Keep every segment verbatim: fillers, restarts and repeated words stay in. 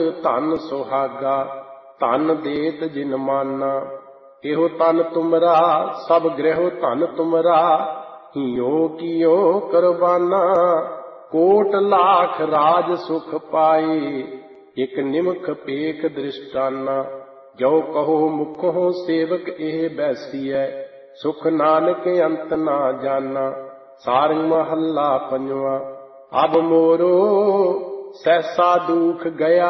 ਧਨ ਸੁਹਾਗਾ, ਧਨ ਦੇਤ ਜਿਨ ਮਾਨਾ। ਇਹੋ ਤਨ ਤੁਮਰਾ ਸਭ ਗ੍ਰਹਿ ਧਨ ਤੁਮਰਾ, ਹਿਉ ਕੀਓ ਕਰਵਾਨਾ। ਕੋਟ ਲਾਖ ਰਾਜ ਸੁਖ ਪਾਏ, ਇਕ ਨਿਮਖ ਪੇਖ ਦ੍ਰਿਸ਼ਟਾਨਾ। ਜੋ ਕਹੋ ਮੁਖੋਂ ਸੇਵਕ ਇਹ ਬੈਸੀਐ, ਸੁਖ ਨਾਨਕ ਅੰਤ ਨਾ ਜਾਨਾ। ਸਾਰੰਗ ਮਹੱਲਾ ਪੰਜਵਾਂ। ਅਬ ਮੋਰੋ ਸਹਿਸਾ ਦੁਖ ਗਿਆ,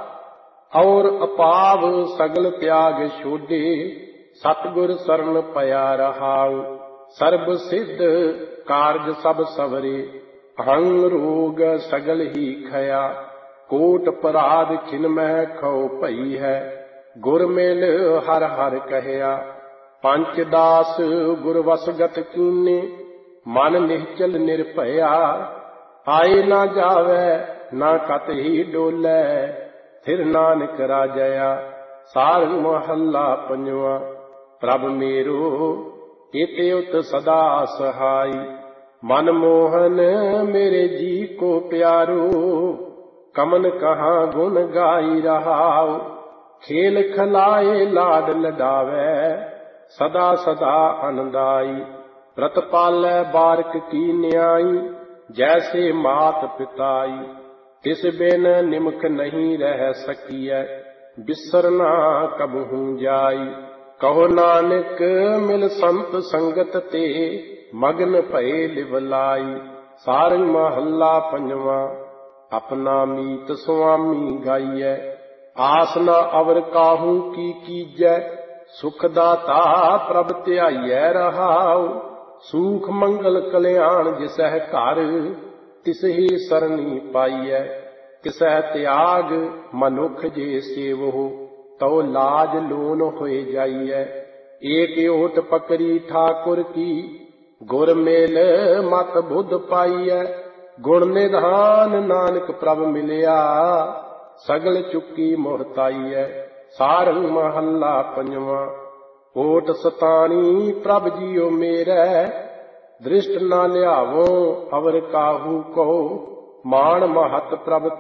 ਔਰ ਅਪਾਵ ਸਗਲ ਤਿਆਗ ਛੋਡੇ। ਸਤਿਗੁਰ ਸਰਣ ਪਿਆ ਰਹਾਉ, ਸਰਬ ਸਿੱਧ ਕਾਰਜ ਸਭ ਸਵਰੇ। ਅਹੰਗ ਰੋਗ ਸਗਲ ਹੀ ਖਇਆ, ਕੋਟ ਪਰਾਧ ਖਿਨ ਮਹਿ ਖਉ ਭਈ ਹੈ। ਗੁਰ ਮਿਲ ਹਰ ਹਰ ਕਹਿਆ, ਪੰਚ ਦਾਸ ਗੁਰ ਵਸਗਤ ਕੀਨੇ। ਮਨ ਨਿਹਚਲ ਨਿਰਭਇਆ, ਆਏ ਨਾ ਜਾਵੈ ਨਾ ਕਤ ਹੀ ਡੋਲੇ। ਫਿਰ ਨਾਨਕ ਰਾਜਿਆ। ਸਾਰੰਗ ਮਹੱਲਾ ਪੰਜਵਾਂ। ਪ੍ਰਭ ਮੇਰੋ ਇਤੇ ਉਤ ਸਦਾ ਸਹਾਈ, ਮਨ ਮੋਹਨ ਮੇਰੇ ਜੀ ਕੋ ਪਿਆਰੋ। ਕਮਨ ਕਹਾਂ ਗੁਣ ਗਾਈ ਰਹਾਉ, ਖੇਲ ਖਲਾਏ ਲਾਡ ਲਡਾਵੈ। ਸਦਾ ਸਦਾ ਅਨੰਦਾਈ, ਰਤ ਪਾਲੈ ਬਾਰਕ ਕੀ ਨਿਆਈ। ਜੈਸੇ ਮਾਤ ਪਿਤਾਈ, ਤਿਸ ਬਿਨ ਨਿਮਖ ਨਹੀਂ ਰਹਿ ਸਕੀਐ। ਬਿਸਰਨਾ ਕਬਹੂ ਜਾਈ, ਕਹੋ ਨਾਨਕ ਮਿਲ ਸੰਤ ਸੰਗਤ ਤੇ। ਮਗਨ ਭਏ ਲਿਵਲਾਈ। ਸਾਰੰਗ ਮਹੱਲਾ ਪੰਜਵਾਂ। ਆਪਣਾ ਮੀਤ ਸੁਆਮੀ ਗਾਈਐ, ਆਸ ਨਾ ਅਵਰ ਕਾਹੂ ਕੀ ਕੀਜੈ। ਸੁਖ ਦਾਤਾ ਪ੍ਰਭ ਧਿਆਈਐ ਰਹਾਉ, ਸੂਖ ਮੰਗਲ ਕਲਿਆਣ ਜਿਸਹਿ ਘਰ। ਤਿਸਹੀ ਸਰਣੀ ਪਾਈਐ, ਕਿਸਹਿ ਤਿਆਗ ਮਨੁੱਖ ਜੇ ਸੇਵਹੁ। ਤਉ ਲਾਜ ਲੋਨ ਹੋਏ ਜਾਈਐ। ਏਕ ਓਟ ਪਕੜੀ ਠਾਕੁਰ ਕੀ, ਗੁਰ ਮੇਲ ਮਤ ਬੁੱਧ ਪਾਈਐ। ਗੁਣ ਨਿਧਾਨ ਨਾਨਕ ਪ੍ਰਭ ਮਿਲਿਆ, ਸਗਲ ਚੁੱਕੀ ਮੋਹਤਾਈਐ। ਸਾਰੰਗ ਮਹੱਲਾ ਪੰਜਵਾਂ। ਓਟ ਸਤਾਣੀ ਪ੍ਰਭ ਜੀਓ ਮੇਰੈ, ਦ੍ਰਿਸ਼ਟ ਨਾ ਲਿਆਵੋ ਅਵਰ ਕਾਹੂ ਕੋ। ਮਾਣ ਮਹਤ ਪ੍ਰਭ